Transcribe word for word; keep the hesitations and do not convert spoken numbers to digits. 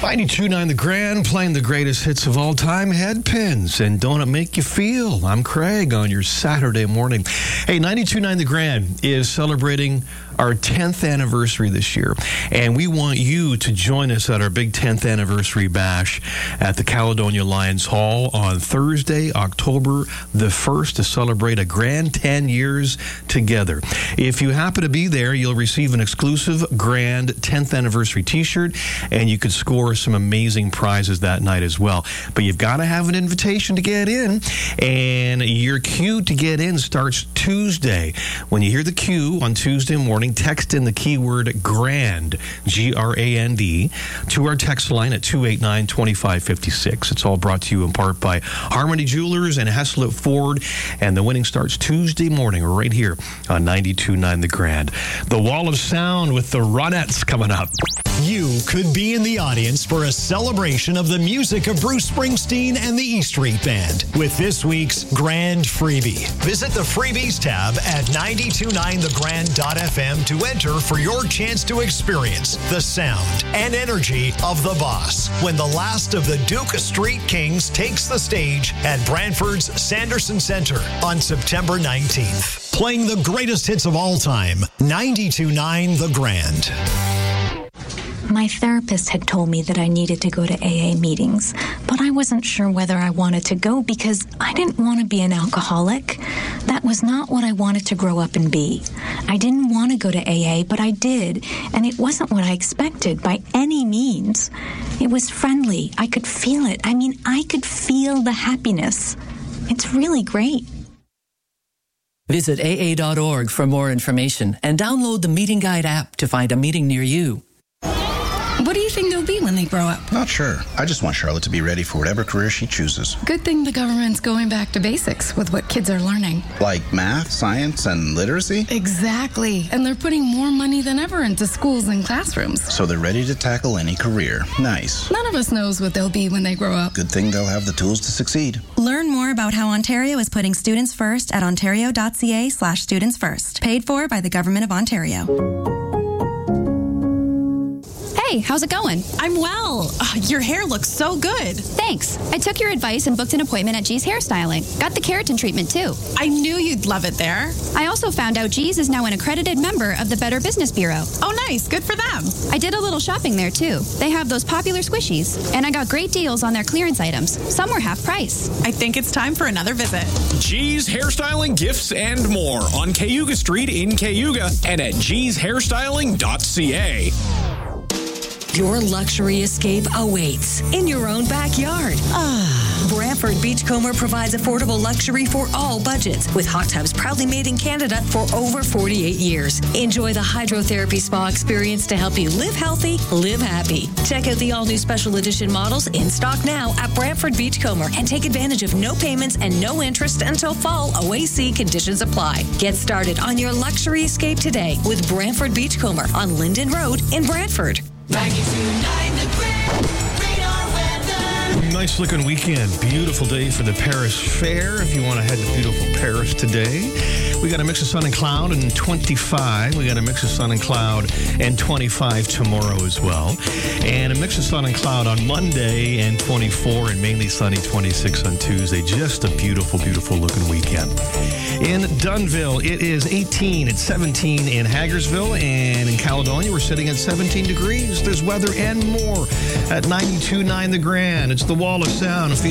ninety-two point nine The Grand, playing the greatest hits of all time, Headpins, and Don't It Make You Feel? I'm Craig on your Saturday morning. Hey, ninety-two point nine The Grand is celebrating our tenth anniversary this year, and we want you to join us at our big tenth anniversary bash at the Caledonia Lions Hall on Thursday, October the first, to celebrate a grand ten years together. If you happen to be there, you'll receive an exclusive grand tenth anniversary t-shirt, and you could score some amazing prizes that night as well. But you've got to have an invitation to get in, and your queue to get in starts Tuesday. When you hear the queue on Tuesday morning, text in the keyword GRAND, G R A N D, to our text line at two eight nine, two five five six. It's all brought to you in part by Harmony Jewelers and Heslett Ford, and the winning starts Tuesday morning right here on ninety-two point nine The Grand. The Wall of Sound with the Ronettes coming up. You could be in the audience for a celebration of the music of Bruce Springsteen and the E Street Band with this week's Grand Freebie. Visit the Freebies tab at ninety-two point nine the grand dot f m to enter for your chance to experience the sound and energy of the boss when the last of the Duke Street Kings takes the stage at Brantford's Sanderson Center on September nineteenth. Playing the greatest hits of all time, ninety-two point nine The Grand. My therapist had told me that I needed to go to A A meetings, but I wasn't sure whether I wanted to go because I didn't want to be an alcoholic. That was not what I wanted to grow up and be. I didn't want to go to A A, but I did, and it wasn't what I expected by any means. It was friendly. I could feel it. I mean, I could feel the happiness. It's really great. Visit A A dot org for more information and download the Meeting Guide app to find a meeting near you. What do you think they'll be when they grow up? Not sure. I just want Charlotte to be ready for whatever career she chooses. Good thing the government's going back to basics with what kids are learning. Like math, science, and literacy? Exactly. And they're putting more money than ever into schools and classrooms. So they're ready to tackle any career. Nice. None of us knows what they'll be when they grow up. Good thing they'll have the tools to succeed. Learn more about how Ontario is putting students first at ontario dot c a slash students first. Paid for by the Government of Ontario. Hey, how's it going? I'm well. Uh, your hair looks so good. Thanks. I took your advice and booked an appointment at G's Hairstyling. Got the keratin treatment, too. I knew you'd love it there. I also found out G's is now an accredited member of the Better Business Bureau. Oh, nice. Good for them. I did a little shopping there, too. They have those popular squishies, and I got great deals on their clearance items. Some were half price. I think it's time for another visit. G's Hairstyling, Gifts, and more on Cayuga Street in Cayuga and at G's Hairstyling dot c a. Your luxury escape awaits in your own backyard. Ah. Brantford Beachcomber provides affordable luxury for all budgets with hot tubs proudly made in Canada for over forty-eight years. Enjoy the hydrotherapy spa experience to help you live healthy, live happy. Check out the all-new special edition models in stock now at Brantford Beachcomber and take advantage of no payments and no interest until fall. O A C conditions apply. Get started on your luxury escape today with Brantford Beachcomber on Linden Road in Brantford. Nice looking weekend. Beautiful day for the Paris Fair. If you want to head to beautiful Paris today, we got a mix of sun and cloud and twenty-five. We got a mix of sun and cloud and twenty-five tomorrow as well. And a mix of sun and cloud on Monday and twenty-four, and mainly sunny twenty-six on Tuesday. Just a beautiful, beautiful looking weekend. In Dunnville, it is eighteen. It's seventeen in Hagersville, and in Caledonia, we're sitting at seventeen degrees. There's weather and more at ninety-two point nine The Grand. It's the Wall of Sound featuring